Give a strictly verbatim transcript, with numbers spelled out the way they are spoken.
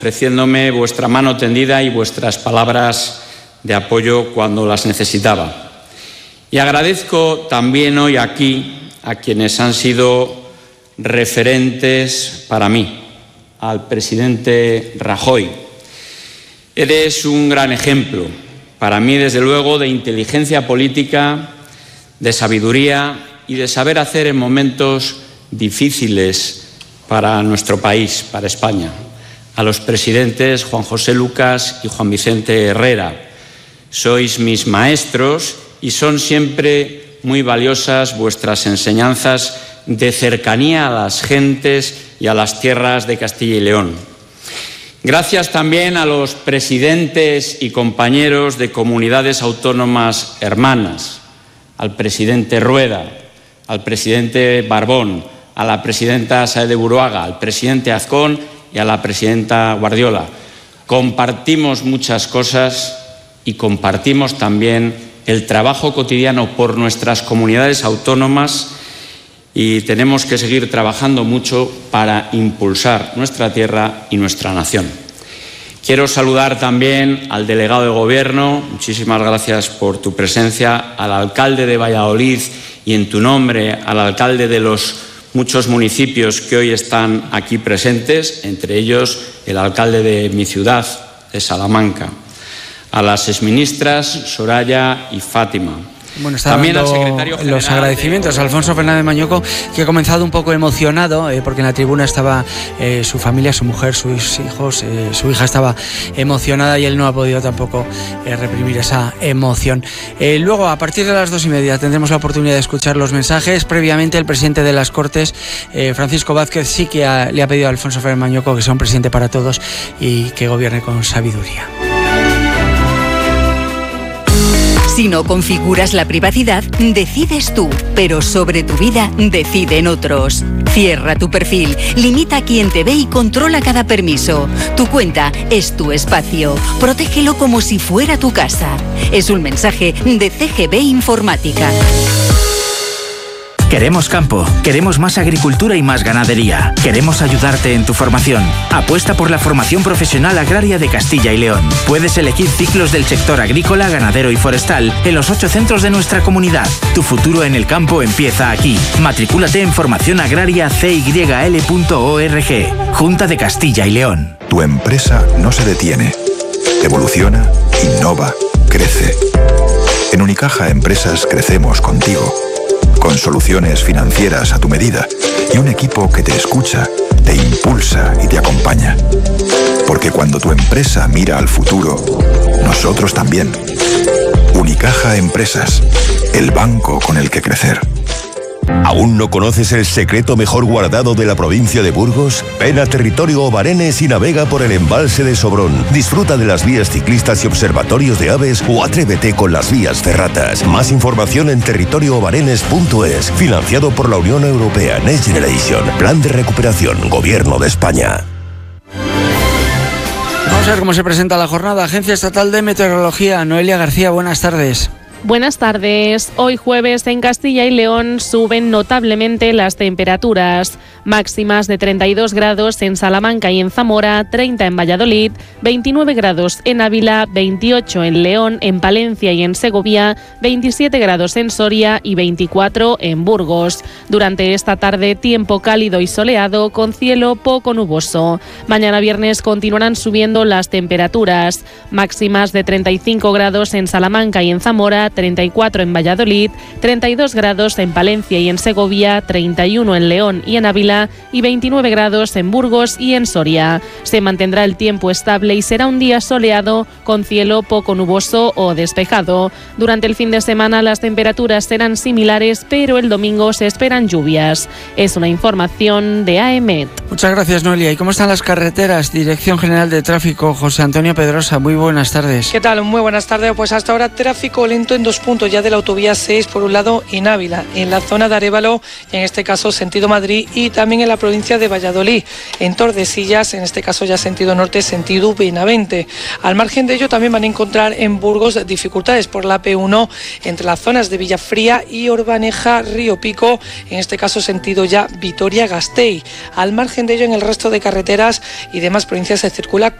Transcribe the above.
ofreciéndome vuestra mano tendida y vuestras palabras de apoyo cuando las necesitaba. Y agradezco también hoy aquí a quienes han sido referentes para mí, al presidente Rajoy. Eres un gran ejemplo, para mí desde luego, de inteligencia política, de sabiduría y de saber hacer en momentos difíciles para nuestro país, para España. A los presidentes Juan José Lucas y Juan Vicente Herrera. Sois mis maestros y son siempre muy valiosas vuestras enseñanzas de cercanía a las gentes y a las tierras de Castilla y León. Gracias también a los presidentes y compañeros de comunidades autónomas hermanas, al presidente Rueda, al presidente Barbón, a la presidenta Sáez de Buruaga, al presidente Azcón y a la presidenta Guardiola. Compartimos muchas cosas y compartimos también el trabajo cotidiano por nuestras comunidades autónomas y tenemos que seguir trabajando mucho para impulsar nuestra tierra y nuestra nación. Quiero saludar también al delegado de Gobierno, muchísimas gracias por tu presencia, al alcalde de Valladolid y en tu nombre al alcalde de los muchos municipios que hoy están aquí presentes, entre ellos el alcalde de mi ciudad, de Salamanca, a las exministras Soraya y Fátima. Bueno, está también al secretario general los agradecimientos a Alfonso Fernández Mañueco, que ha comenzado un poco emocionado eh, porque en la tribuna estaba eh, su familia, su mujer, sus hijos, eh, su hija estaba emocionada y él no ha podido tampoco eh, reprimir esa emoción. Eh, luego, a partir de las dos y media, tendremos la oportunidad de escuchar los mensajes. Previamente, el presidente de las Cortes, eh, Francisco Vázquez, sí que ha, le ha pedido a Alfonso Fernández Mañueco que sea un presidente para todos y que gobierne con sabiduría. Si no configuras la privacidad, decides tú, pero sobre tu vida deciden otros. Cierra tu perfil, limita a quien te ve y controla cada permiso. Tu cuenta es tu espacio. Protégelo como si fuera tu casa. Es un mensaje de C G B Informática. Queremos campo, queremos más agricultura y más ganadería. Queremos ayudarte en tu formación. Apuesta por la formación profesional agraria de Castilla y León. Puedes elegir ciclos del sector agrícola, ganadero y forestal en los ocho centros de nuestra comunidad. Tu futuro en el campo empieza aquí. Matricúlate en formación agraria c y l punto org. Junta de Castilla y León. Tu empresa no se detiene. Evoluciona, innova, crece. En Unicaja Empresas crecemos contigo. Con soluciones financieras a tu medida y un equipo que te escucha, te impulsa y te acompaña. Porque cuando tu empresa mira al futuro, nosotros también. Unicaja Empresas, el banco con el que crecer. ¿Aún no conoces el secreto mejor guardado de la provincia de Burgos? Ven a Territorio Obarenes y navega por el embalse de Sobrón. Disfruta de las vías ciclistas y observatorios de aves o atrévete con las vías ferratas. Más información en territorio obarenes punto es. Financiado por la Unión Europea Next Generation. Plan de recuperación. Gobierno de España. Vamos a ver cómo se presenta la jornada. Agencia Estatal de Meteorología. Noelia García, buenas tardes. Buenas tardes. Hoy jueves en Castilla y León suben notablemente las temperaturas. Máximas de treinta y dos grados en Salamanca y en Zamora, treinta en Valladolid, veintinueve grados en Ávila, veintiocho en León, en Palencia y en Segovia, veintisiete grados en Soria y veinticuatro en Burgos. Durante esta tarde, tiempo cálido y soleado con cielo poco nuboso. Mañana viernes continuarán subiendo las temperaturas. Máximas de treinta y cinco grados en Salamanca y en Zamora, treinta y cuatro en Valladolid, treinta y dos grados en Palencia y en Segovia, treinta y uno en León y en Ávila y veintinueve grados en Burgos y en Soria. Se mantendrá el tiempo estable y será un día soleado con cielo poco nuboso o despejado. Durante el fin de semana las temperaturas serán similares, pero el domingo se esperan lluvias. Es una información de A E M E T. Muchas gracias, Noelia. ¿Y cómo están las carreteras? Dirección General de Tráfico, José Antonio Pedrosa. Muy buenas tardes. ¿Qué tal? Muy buenas tardes. Pues hasta ahora tráfico lento en dos puntos ya de la autovía seis, por un lado en Ávila, en la zona de Arévalo, y en este caso sentido Madrid, y también también en la provincia de Valladolid, en Tordesillas, en este caso ya sentido norte, sentido Benavente. Al margen de ello también van a encontrar en Burgos dificultades por la P uno entre las zonas de Villafría y Orbaneja, Río Pico, en este caso sentido ya Vitoria-Gasteiz. Al margen de ello, en el resto de carreteras y demás provincias se circula